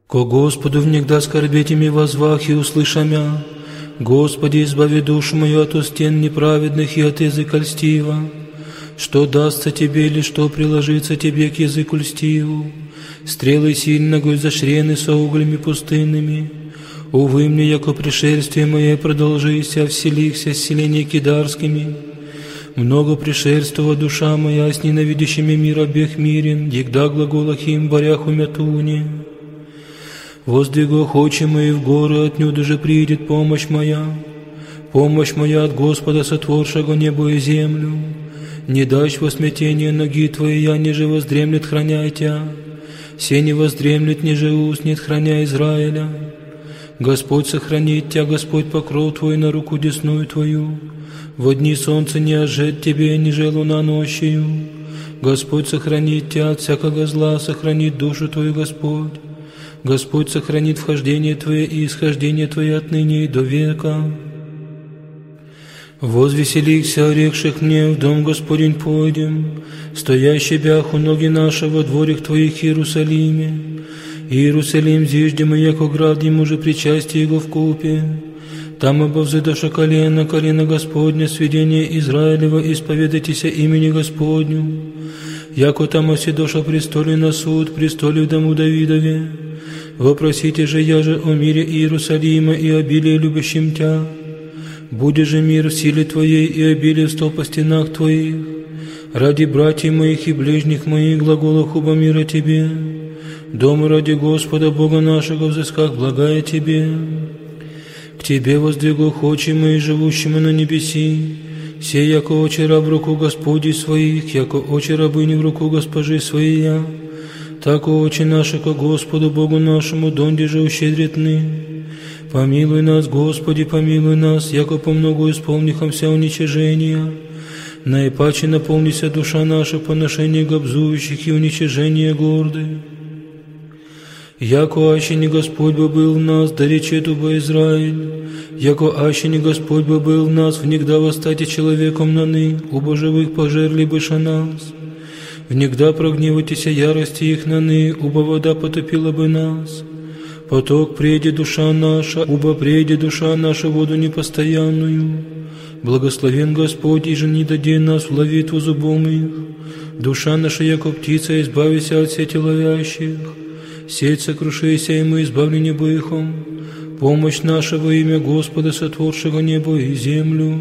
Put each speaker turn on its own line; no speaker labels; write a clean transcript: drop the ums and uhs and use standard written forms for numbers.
Ко Господу внегда скорбетями возвах и услышамя, Господи, избави душу мою от стен неправедных и от языка льстива. Что дастся Тебе или что приложится Тебе к языку льстиву? Стрелы сильного изощрены со углями пустынными. Увы мне, яко пришествие мое продолжися, вселихся с селения кидарскими. Много пришествова душа моя с ненавидящими мир обех мирен, егда глаголах им борях умятуне. Воздвигох очи мои в горы, отнюдь же придет помощь моя. Помощь моя от Господа, сотворшего небо и землю. Не дашь во смятение ноги Твои, я ниже воздремлет, храняй Тя. Се не воздремлет, ниже уснет, храня Израиля. Господь сохранит Тя, Господь покров Твой на руку десную Твою. Во дни солнца не ожет Тебе, ниже луна ночью. Господь сохранит Тя от всякого зла, сохранит душу Твою, Господь. Господь сохранит вхождение Твое и исхождение Твое отныне и до века. Возвеселихся, орекших мне, в дом Господень пойдем, стоящий бях у ноги нашего дворих Твоих Иерусалиме. Иерусалим зиждемо, яко град ему же причастие его вкупе. Там обовзыдоша колено Господня, сведение Израилева, исповедайтеся имени Господню. Яко там оседоша престоле на суд, престоле в дому Давидове. Вопросите же я же о мире Иерусалима и обилии любящим Тя. Буде же мир в силе Твоей и обилие в стол по стенах Твоих. Ради братьев моих и ближних моих глаголах оба мира Тебе. Дом ради Господа Бога нашего взысках благая Тебе. К Тебе воздвигох очи мои, живущему на небеси. Сей, яко очи раб в руку Господи своих, яко очи рабыни в руку госпожи своей. Так очи наши ко Господу Богу нашему, донде же ущедритны. Помилуй нас, Господи, помилуй нас, яко по много исполнихомся уничижения. Наипаче наполнися душа наша поношение гобзующих и уничижение горды. Яко аще не Господь бы был в нас, да речет уба Израиль. Яко аще не Господь бы был в нас, внегда восстати человеком наны, уба живых пожерли быша нас. Внегда прогневайтеся ярости их наны, уба вода потопила бы нас. Поток прежде душа наша, уба прежде душа наша воду непостоянную. Благословен Господь, и же не даде нас в ловитву зубом их. Душа наша, яко птица, избавися от сети ловящих. Сеть сокрушися, и мы избавлены быхом. Помощь наша во имя Господа, сотворшего небо и землю.